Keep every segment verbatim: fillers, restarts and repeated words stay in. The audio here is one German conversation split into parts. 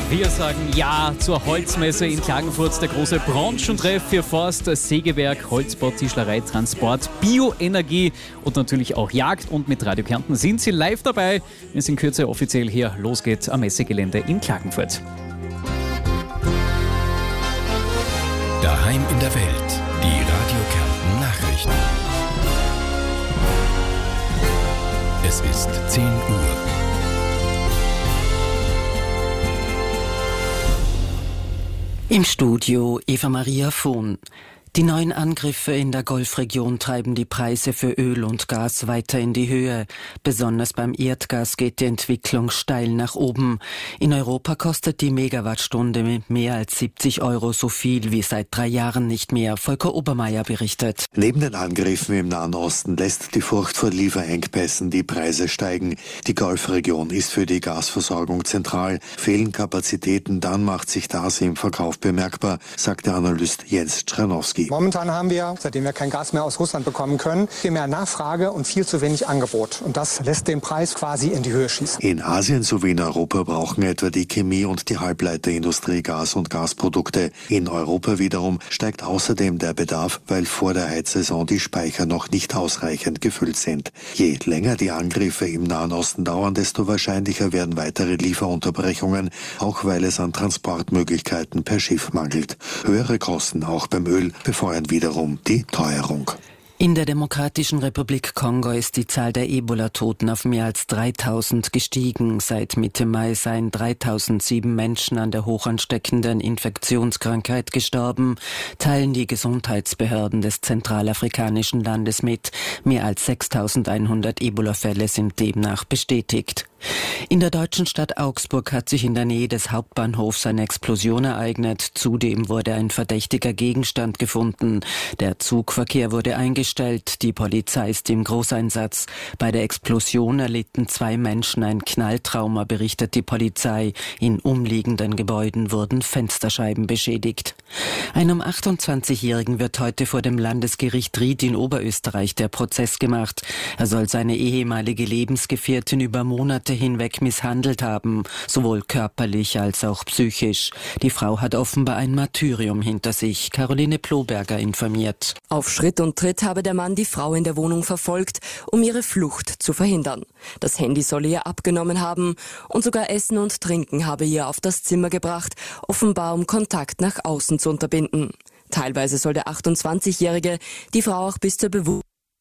Wir sagen Ja zur Holzmesse in Klagenfurt, der große Branchentreff für Forst, Sägewerk, Holzbau, Tischlerei, Transport, Bioenergie und natürlich auch Jagd. Und mit Radio Kärnten sind Sie live dabei, wenn es in Kürze offiziell hier losgeht am Messegelände in Klagenfurt. Daheim in der Welt, die Radio Kärnten Nachrichten. Es ist zehn Uhr. Im Studio Eva Maria Vohn. Die neuen Angriffe in der Golfregion treiben die Preise für Öl und Gas weiter in die Höhe. Besonders beim Erdgas geht die Entwicklung steil nach oben. In Europa kostet die Megawattstunde mit mehr als siebzig Euro so viel wie seit drei Jahren nicht mehr. Volker Obermeier berichtet. Neben den Angriffen im Nahen Osten lässt die Furcht vor Lieferengpässen die Preise steigen. Die Golfregion ist für die Gasversorgung zentral. Fehlen Kapazitäten, dann macht sich das im Verkauf bemerkbar, sagt der Analyst Jens Czernowski. Momentan haben wir, seitdem wir kein Gas mehr aus Russland bekommen können, viel mehr Nachfrage und viel zu wenig Angebot. Und das lässt den Preis quasi in die Höhe schießen. In Asien sowie in Europa brauchen etwa die Chemie- und die Halbleiterindustrie Gas und Gasprodukte. In Europa wiederum steigt außerdem der Bedarf, weil vor der Heizsaison die Speicher noch nicht ausreichend gefüllt sind. Je länger die Angriffe im Nahen Osten dauern, desto wahrscheinlicher werden weitere Lieferunterbrechungen, auch weil es an Transportmöglichkeiten per Schiff mangelt. Höhere Kosten auch beim Öl befeuern wiederum die Teuerung. In der Demokratischen Republik Kongo ist die Zahl der Ebola-Toten auf mehr als dreitausend gestiegen. Seit Mitte Mai seien dreitausendsieben Menschen an der hochansteckenden Infektionskrankheit gestorben, teilen die Gesundheitsbehörden des zentralafrikanischen Landes mit. Mehr als sechstausendeinhundert Ebola-Fälle sind demnach bestätigt. In der deutschen Stadt Augsburg hat sich in der Nähe des Hauptbahnhofs eine Explosion ereignet. Zudem wurde ein verdächtiger Gegenstand gefunden. Der Zugverkehr wurde eingestellt. Die Polizei ist im Großeinsatz. Bei der Explosion erlitten zwei Menschen ein Knalltrauma, berichtet die Polizei. In umliegenden Gebäuden wurden Fensterscheiben beschädigt. Einem achtundzwanzigjährigen wird heute vor dem Landesgericht Ried in Oberösterreich der Prozess gemacht. Er soll seine ehemalige Lebensgefährtin über Monate hinweg misshandelt haben, sowohl körperlich als auch psychisch. Die Frau hat offenbar ein Martyrium hinter sich. Caroline Ploberger informiert. Auf Schritt und Tritt habe der Mann die Frau in der Wohnung verfolgt, um ihre Flucht zu verhindern. Das Handy solle ihr abgenommen haben und sogar Essen und Trinken habe ihr auf das Zimmer gebracht, offenbar um Kontakt nach außen zu unterbinden. Teilweise soll der achtundzwanzigjährige die Frau auch bis zur Bewusstsein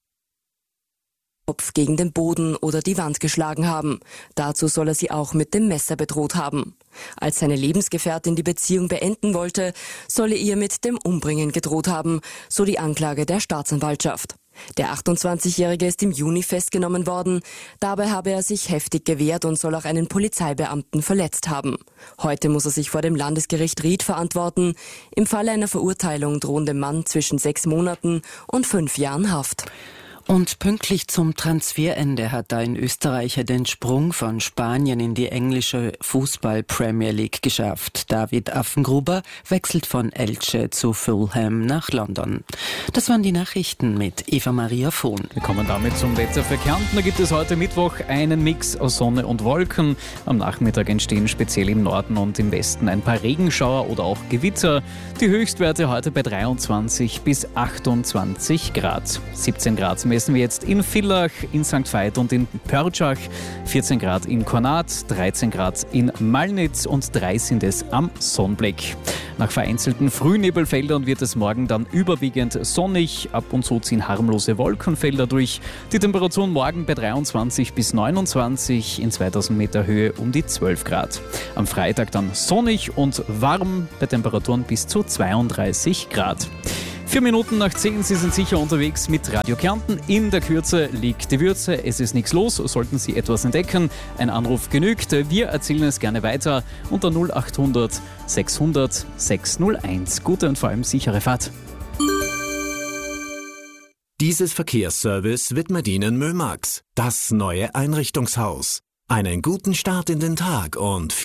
Kopf gegen den Boden oder die Wand geschlagen haben. Dazu soll er sie auch mit dem Messer bedroht haben. Als seine Lebensgefährtin die Beziehung beenden wollte, soll er ihr mit dem Umbringen gedroht haben, so die Anklage der Staatsanwaltschaft. Der achtundzwanzigjährige ist im Juni festgenommen worden. Dabei habe er sich heftig gewehrt und soll auch einen Polizeibeamten verletzt haben. Heute muss er sich vor dem Landesgericht Ried verantworten. Im Falle einer Verurteilung drohen dem Mann zwischen sechs Monaten und fünf Jahren Haft. Und pünktlich zum Transferende hat ein Österreicher den Sprung von Spanien in die englische Fußball-Premier League geschafft. David Affengruber wechselt von Elche zu Fulham nach London. Das waren die Nachrichten mit Eva Maria Vohn. Wir kommen damit zum Wetter für Kärnten. Da gibt es heute Mittwoch einen Mix aus Sonne und Wolken. Am Nachmittag entstehen speziell im Norden und im Westen ein paar Regenschauer oder auch Gewitter. Die Höchstwerte heute bei dreiundzwanzig bis achtundzwanzig Grad. siebzehn Grad messen wir jetzt in Villach, in Sankt Veit und in Pörtschach, vierzehn Grad in Kornat, dreizehn Grad in Malnitz und drei sind es am Sonnblick. Nach vereinzelten Frühnebelfeldern wird es morgen dann überwiegend sonnig. Ab und zu ziehen harmlose Wolkenfelder durch. Die Temperaturen morgen bei dreiundzwanzig bis neunundzwanzig, in zweitausend Meter Höhe um die zwölf Grad. Am Freitag dann sonnig und warm bei Temperaturen bis zu zweiunddreißig Grad. Vier Minuten nach zehn, Sie sind sicher unterwegs mit Radio Kärnten. In der Kürze liegt die Würze. Es ist nichts los. Sollten Sie etwas entdecken, ein Anruf genügt. Wir erzählen es gerne weiter unter null achthundert sechshundert sechshunderteins. Gute und vor allem sichere Fahrt. Dieses Verkehrsservice widmet Ihnen Mömax, das neue Einrichtungshaus. Einen guten Start in den Tag und